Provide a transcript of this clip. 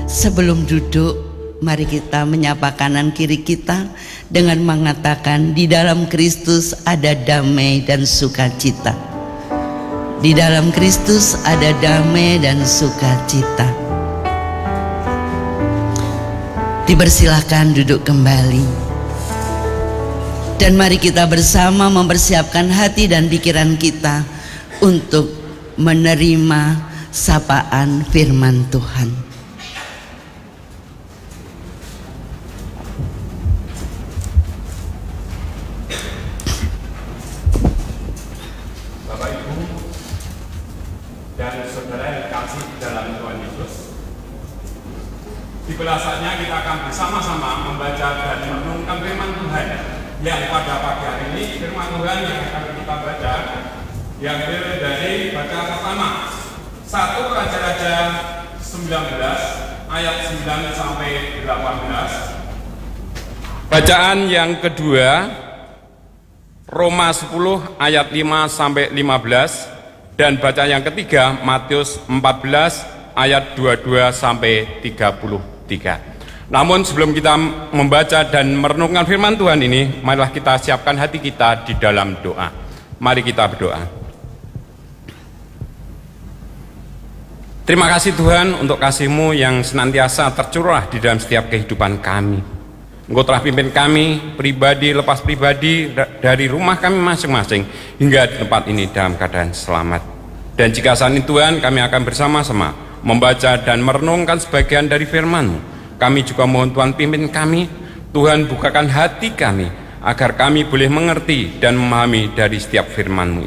Sebelum duduk, mari kita menyapa kanan kiri kita dengan mengatakan, di dalam Kristus ada damai dan sukacita. Di dalam Kristus ada damai dan sukacita. Dipersilahkan duduk kembali. Dan mari kita bersama mempersiapkan hati dan pikiran kita untuk menerima sapaan firman Tuhan. Tibalah saatnya kita akan bersama-sama membaca dan merenungkan firman Tuhan yang pada pagi hari ini firman Tuhan yang akan kita baca diambil dari bacaan pertama 1 Raja-Raja 19 ayat 9 sampai 18. Bacaan yang kedua Roma 10 ayat 5 sampai 15, dan bacaan yang ketiga Matius 14 ayat 22 sampai 33. Namun sebelum kita membaca dan merenungkan firman Tuhan ini, marilah kita siapkan hati kita di dalam doa. Mari kita berdoa. Terima kasih Tuhan untuk kasih-Mu yang senantiasa tercurah di dalam setiap kehidupan kami. Engkau telah pimpin kami pribadi lepas pribadi dari rumah kami masing-masing hingga di tempat ini dalam keadaan selamat. Dan jika saat ini Tuhan, kami akan bersama-sama membaca dan merenungkan sebagian dari firman-Mu. Kami juga mohon Tuhan pimpin kami, Tuhan bukakan hati kami agar kami boleh mengerti dan memahami dari setiap firman-Mu.